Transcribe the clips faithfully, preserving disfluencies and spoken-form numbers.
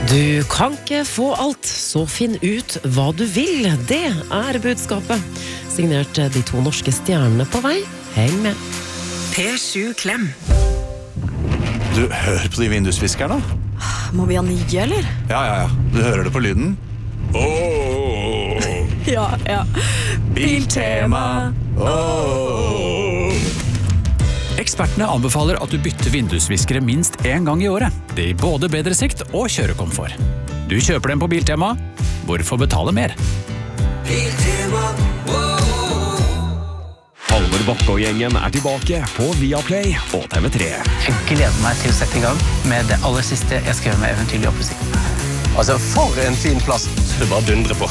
Du kan ikke få alt, så finn ut hva du vil. Det er budskapet. Signert de to norske stjernene på vei. Heng med. P sju Klem. Du, hør på de vindusviskerne. Må vi ha nye, eller? Ja, ja, ja. Du hører det på lyden. Åh! Ja, ja. Biltema. Åh! Ekspertene anbefaler at du bytter vindusviskere minst en gang i året. Det gir både bedre sikt og kjørekomfort. Du kjøper dem på Biltema. Hvorfor betale mer? Biltema. Halvor Bakke og gjengen er tilbake på Viaplay og T V tre. Jeg gleder meg til å sette i gang med det aller siste jeg skrev med Eventyr i oppussing. Altså, for en fin plass. Du bare dundrer på.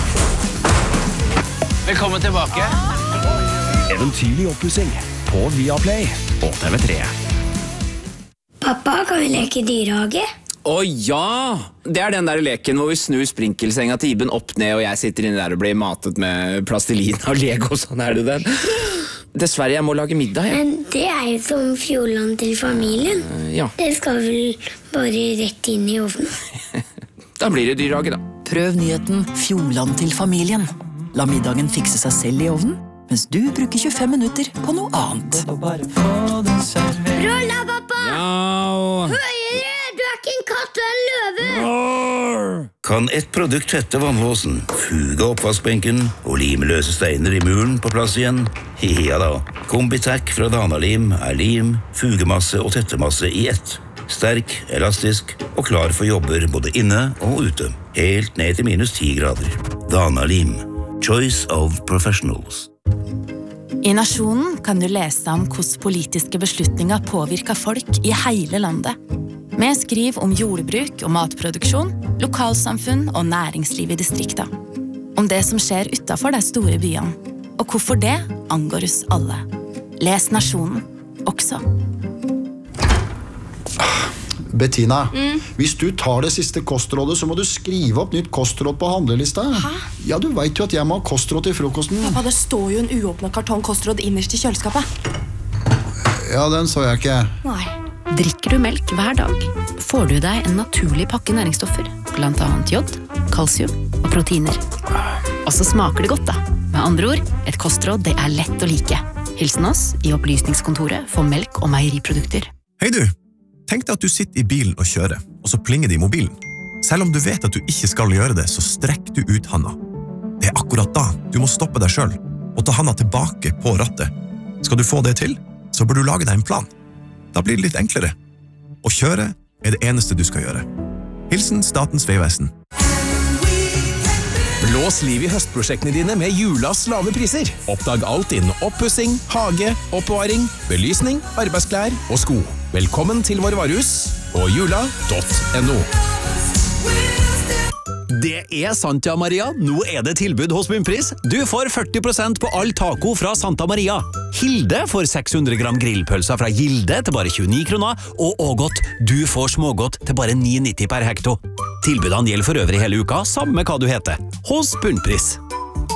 Velkommen tilbake. Eventyr i oppussing på Viaplay og T V tre. Pappa, kan vi leke dyrehage? Å ja! Det er den der leken hvor vi snur sprinkelsenga til Iben opp ned, og jeg sitter inne der og blir matet med plastilin og Lego, sånn er det den. Dessverre, jeg må lage middag, ja. Men det er jo som Fjordland til familien. Uh, ja. Det skal vel bare rett inn i ovnen. Da blir det dyrehage, da. Prøv nyheten Fjordland til familien. La middagen fikse seg selv i ovnen, mens du bruker tjuefem minutter på noe annet. Rolla, pappa! Ja! Høyere! Du er ikke en katt, du er en løve! Kan ett produkt tette vannlåsen, fuge oppvaskbenken og lime løse steiner i muren på plass igjen? Ja da, Kombitac fra Dana-lim er lim, fugemasse og tettemasse i ett. Sterk, elastisk og klar for jobber både inne og ute. Helt ned til minus ti grader. Dana-lim. Choice of professionals. I Nasjonen kan du lese om hvordan politiske beslutninger påvirker folk i hele landet. Vi skriver om jordbruk og matproduksjon, lokalsamfunn og næringsliv i distrikta. Om det som skjer utenfor de store byene, og hvorfor det angår oss alle. Les Nasjonen også. Bettina, mm. hvis du tar det siste kostrådet, så må du skrive opp nytt kostråd på handlelista. Hæ? Ja, du vet jo at jeg må ha kostråd til frokosten. Pappa, det står jo en uåpnet kartong kostråd innerst i kjøleskapet. Ja, den så jeg ikke. Nei. Drikker du melk hver dag, får du deg en naturlig pakke næringsstoffer, blant annet jod, kalsium og proteiner. Og så smaker det godt da. Med andre ord, et kostråd det er lett å like. Hilsen oss i Opplysningskontoret for melk og meieriprodukter. Hei du! Tenk deg at du sitter i bilen og kjører, og så plinger det i mobilen. Selv om du vet at du ikke skal gjøre det, så strekk du ut handa. Det er akkurat da du må stoppe deg selv, og ta handa tilbake på rattet. Skal du få det til, så bør du lage deg en plan. Da blir det litt enklere. Å kjøre er det eneste du skal gjøre. Hilsen Statens vegvesen. Blås liv i høstprosjektene dine med Julas lave priser. Oppdag alt innen oppussing, hage, oppbevaring, belysning, arbeidsklær og sko. Velkommen til vår varehus på jula punktum no. Det er sant, ja, Maria. Nå er det tilbud hos Bunnpris. Du får førti prosent på all taco fra Santa Maria. Hilde får seks hundre gram grillpølser fra Gilde til bare tjueni kroner, og Ågot, du får smågodt til bare ni nitti per hekto. Tilbudene gjelder for øvrig hele uka, samme hva du heter. Hos Bunnpris.